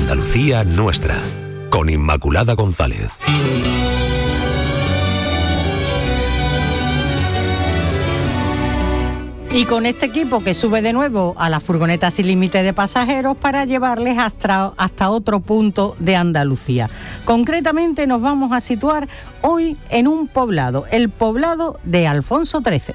Andalucía nuestra, con Inmaculada González. Y con este equipo que sube de nuevo a la furgoneta sin límite de pasajeros para llevarles hasta otro punto de Andalucía. Concretamente nos vamos a situar hoy en un poblado, el poblado de Alfonso XIII.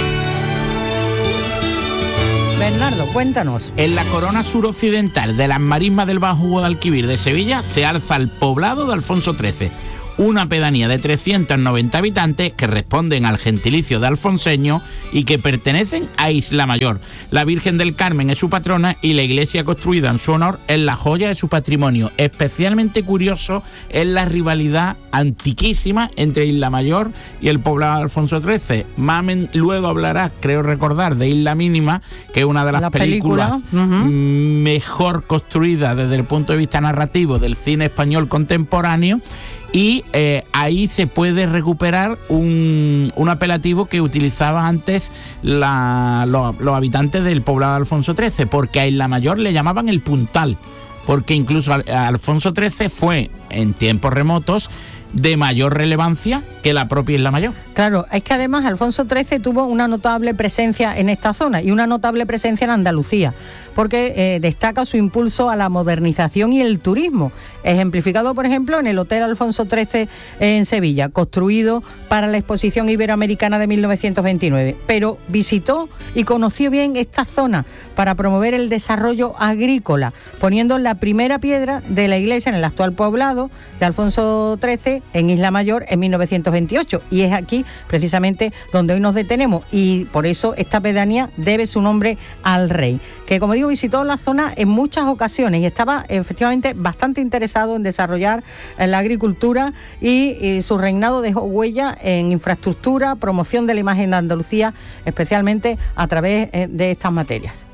Bernardo, cuéntanos. En la corona suroccidental de las marismas del Bajo Guadalquivir de Sevilla se alza el poblado de Alfonso XIII, una pedanía de 390 habitantes que responden al gentilicio de alfonseño y que pertenecen a Isla Mayor. La Virgen del Carmen es su patrona y la iglesia construida en su honor es la joya de su patrimonio. Especialmente curioso es la rivalidad antiquísima entre Isla Mayor y el poblado de Alfonso XIII. Mamen luego hablará, creo recordar, de Isla Mínima, que es una de las películas mejor construidas desde el punto de vista narrativo del cine español contemporáneo. Y ahí se puede recuperar un apelativo que utilizaban antes los habitantes del poblado de Alfonso XIII, porque a Isla Mayor le llamaban el Puntal, porque incluso Alfonso XIII fue, en tiempos remotos, de mayor relevancia que la propia Isla Mayor. Claro, es que además Alfonso XIII tuvo una notable presencia en esta zona y una notable presencia en Andalucía, porque destaca su impulso a la modernización y el turismo, ejemplificado por ejemplo en el Hotel Alfonso XIII en Sevilla, construido para la Exposición Iberoamericana de 1929, pero visitó y conoció bien esta zona para promover el desarrollo agrícola, poniendo la primera piedra de la iglesia en el actual poblado de Alfonso XIII en Isla Mayor en 1928, y es aquí precisamente donde hoy nos detenemos, y por eso esta pedanía debe su nombre al rey, que como digo visitó la zona en muchas ocasiones y estaba efectivamente bastante interesado en desarrollar la agricultura, y su reinado dejó huella en infraestructura, promoción de la imagen de Andalucía, especialmente a través de estas materias.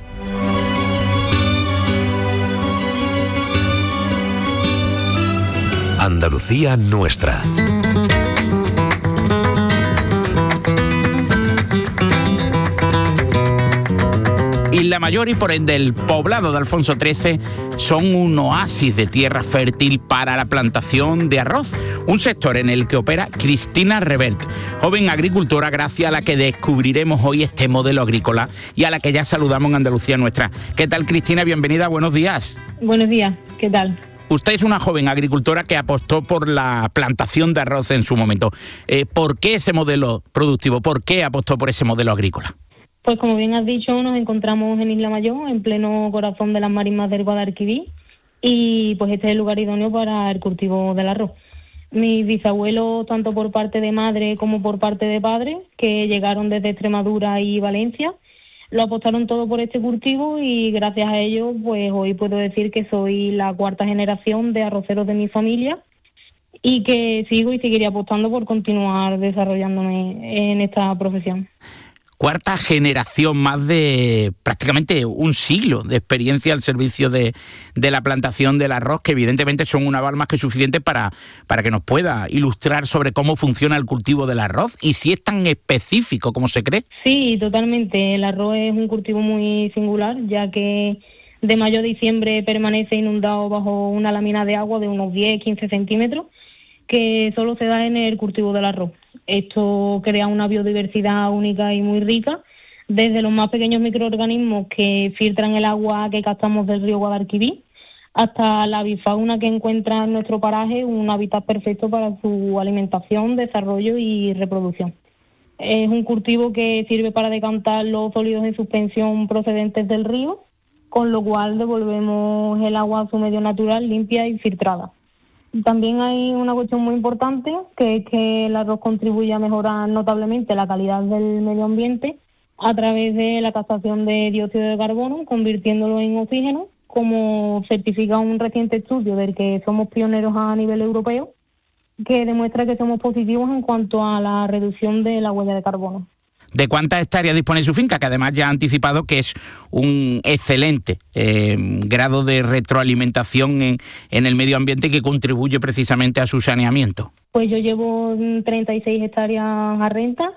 Andalucía nuestra. Isla Mayor y por ende el poblado de Alfonso XIII son un oasis de tierra fértil para la plantación de arroz, un sector en el que opera Cristina Revert, joven agricultora gracias a la que descubriremos hoy este modelo agrícola y a la que ya saludamos en Andalucía nuestra. ¿Qué tal, Cristina? Bienvenida, buenos días. Buenos días, ¿qué tal? Usted es una joven agricultora que apostó por la plantación de arroz en su momento. ¿Por qué ese modelo productivo? ¿Por qué apostó por ese modelo agrícola? Pues como bien has dicho, nos encontramos en Isla Mayor, en pleno corazón de las marismas del Guadalquivir, y pues este es el lugar idóneo para el cultivo del arroz. Mis bisabuelos, tanto por parte de madre como por parte de padre, que llegaron desde Extremadura y Valencia, lo apostaron todo por este cultivo, y gracias a ello, pues hoy puedo decir que soy la cuarta generación de arroceros de mi familia y que sigo y seguiré apostando por continuar desarrollándome en esta profesión. Cuarta generación, más de prácticamente un siglo de experiencia al servicio de la plantación del arroz, que evidentemente son una aval más que suficiente para que nos pueda ilustrar sobre cómo funciona el cultivo del arroz y si es tan específico como se cree. Sí, totalmente. El arroz es un cultivo muy singular, ya que de mayo a diciembre permanece inundado bajo una lámina de agua de unos 10-15 centímetros, que solo se da en el cultivo del arroz. Esto crea una biodiversidad única y muy rica, desde los más pequeños microorganismos que filtran el agua que captamos del río Guadalquivir, hasta la avifauna que encuentra en nuestro paraje un hábitat perfecto para su alimentación, desarrollo y reproducción. Es un cultivo que sirve para decantar los sólidos en suspensión procedentes del río, con lo cual devolvemos el agua a su medio natural, limpia y filtrada. También hay una cuestión muy importante, que es que el arroz contribuye a mejorar notablemente la calidad del medio ambiente a través de la captación de dióxido de carbono, convirtiéndolo en oxígeno, como certifica un reciente estudio del que somos pioneros a nivel europeo, que demuestra que somos positivos en cuanto a la reducción de la huella de carbono. ¿De cuántas hectáreas dispone su finca? Que además ya ha anticipado que es un excelente grado de retroalimentación en el medio ambiente que contribuye precisamente a su saneamiento. Pues yo llevo 36 hectáreas a renta,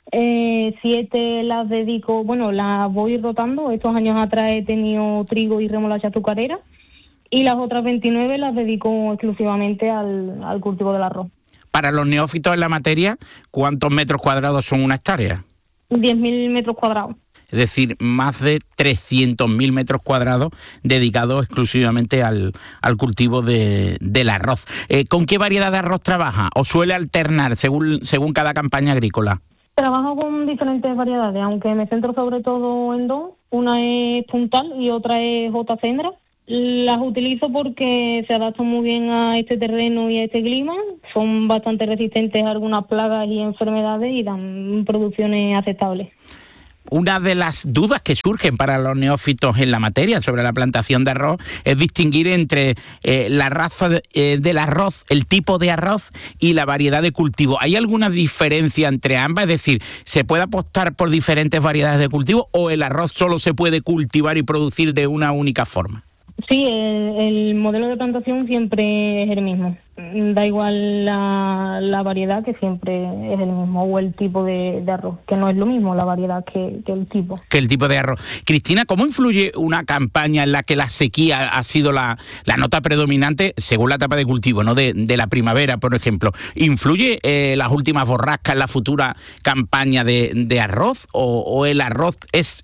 7 las dedico, las voy rotando. Estos años atrás he tenido trigo y remolacha azucarera, y las otras 29 las dedico exclusivamente al cultivo del arroz. Para los neófitos en la materia, ¿cuántos metros cuadrados son una hectárea? 10.000 metros cuadrados. Es decir, más de 300.000 metros cuadrados dedicados exclusivamente al cultivo del arroz. ¿Con qué variedad de arroz trabaja o suele alternar según cada campaña agrícola? Trabajo con diferentes variedades, aunque me centro sobre todo en dos. Una es puntal y otra es J. Cendra. Las utilizo porque se adaptan muy bien a este terreno y a este clima. Son bastante resistentes a algunas plagas y enfermedades y dan producciones aceptables. Una de las dudas que surgen para los neófitos en la materia sobre la plantación de arroz es distinguir entre la raza del arroz, el tipo de arroz y la variedad de cultivo. ¿Hay alguna diferencia entre ambas? Es decir, ¿se puede apostar por diferentes variedades de cultivo o el arroz solo se puede cultivar y producir de una única forma? Sí, el modelo de plantación siempre es el mismo. Da igual la variedad, que siempre es el mismo, o el tipo de arroz, que no es lo mismo la variedad que el tipo. Que el tipo de arroz. Cristina, ¿cómo influye una campaña en la que la sequía ha sido la nota predominante según la etapa de cultivo, ¿no? De la primavera, por ejemplo? ¿Influye las últimas borrascas en la futura campaña de arroz? ¿O el arroz es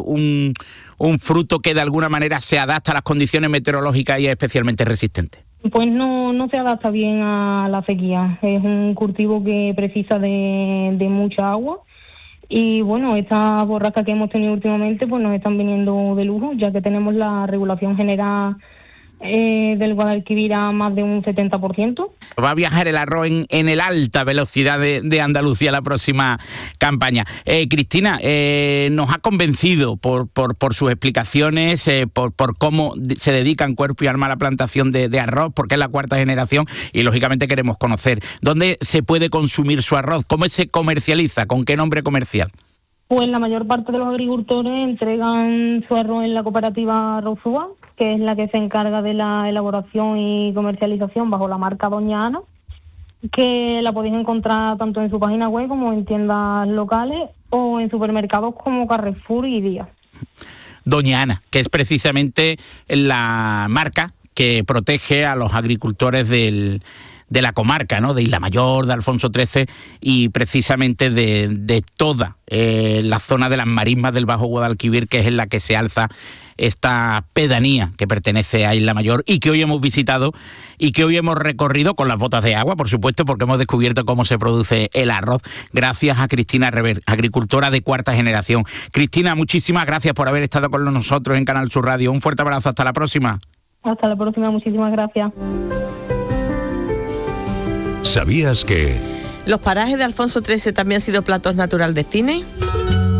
un fruto que de alguna manera se adapta a las condiciones meteorológicas y es especialmente resistente? Pues no se adapta bien a la sequía. Es un cultivo que precisa de mucha agua. Y bueno, estas borrascas que hemos tenido últimamente pues nos están viniendo de lujo, ya que tenemos la regulación general del Guadalquivir a más de un 70%. Va a viajar el arroz en el alta velocidad de Andalucía la próxima campaña. Cristina, nos ha convencido por sus explicaciones, por cómo se dedican cuerpo y alma a la plantación de arroz, porque es la cuarta generación y lógicamente queremos conocer dónde se puede consumir su arroz, cómo se comercializa, con qué nombre comercial. Pues la mayor parte de los agricultores entregan su arroz en la cooperativa Arrozúa, que es la que se encarga de la elaboración y comercialización bajo la marca Doña Ana, que la podéis encontrar tanto en su página web como en tiendas locales o en supermercados como Carrefour y Día. Doña Ana, que es precisamente la marca que protege a los agricultores de la comarca, ¿no? De Isla Mayor, de Alfonso XIII y precisamente de toda la zona de las marismas del Bajo Guadalquivir, que es en la que se alza esta pedanía que pertenece a Isla Mayor y que hoy hemos visitado y que hoy hemos recorrido con las botas de agua, por supuesto, porque hemos descubierto cómo se produce el arroz, gracias a Cristina Rever, agricultora de cuarta generación. Cristina, muchísimas gracias por haber estado con nosotros en Canal Sur Radio. Un fuerte abrazo, hasta la próxima. Hasta la próxima, muchísimas gracias. ¿Sabías que los parajes de Alfonso XIII también han sido platos natural de cine?